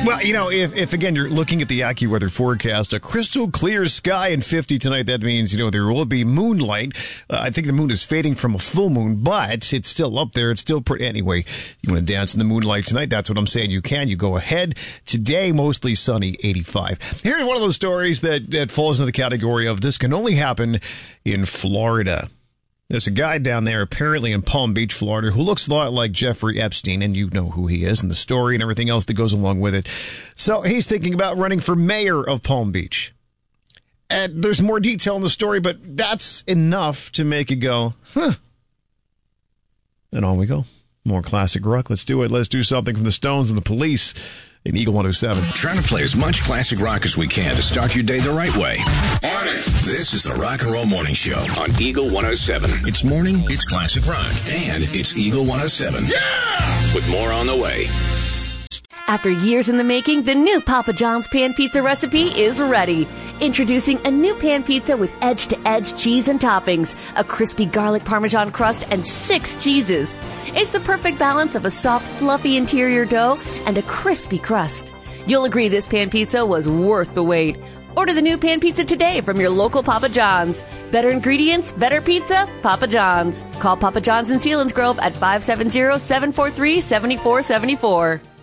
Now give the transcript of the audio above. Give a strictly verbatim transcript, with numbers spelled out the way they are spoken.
Well, you know, if, if again, you're looking at the AccuWeather forecast, a crystal clear sky and fifty tonight, that means, you know, there will be moonlight. Uh, I think the moon is fading from a full moon, but it's still up there. It's still pretty. Anyway, you want to dance in the moonlight tonight? That's what I'm saying. You can. You go ahead. Today, mostly sunny, eighty-five. Here's one of those stories that, that falls into the category of this can only happen in Florida. There's a guy down there, apparently in Palm Beach, Florida, who looks a lot like Jeffrey Epstein, and you know who he is, and the story and everything else that goes along with it. So he's thinking about running for mayor of Palm Beach. And there's more detail in the story, but that's enough to make you go, huh. And on we go. More classic rock. Let's do it. Let's do something from the Stones and the Police in Eagle one oh seven. Trying to play as much classic rock as we can to start your day the right way. Morning. This is the Rock and Roll Morning Show on Eagle one oh seven. It's morning, it's classic rock, and it's Eagle one oh seven. Yeah! With more on the way. After years in the making, the new Papa John's Pan Pizza recipe is ready. Introducing a new pan pizza with edge-to-edge cheese and toppings, a crispy garlic parmesan crust, and six cheeses. It's the perfect balance of a soft, fluffy interior dough and a crispy crust. You'll agree this pan pizza was worth the wait. Order the new pan pizza today from your local Papa John's. Better ingredients, better pizza, Papa John's. Call Papa John's in Sealands Grove at five seven zero, seven four three, seven four seven four.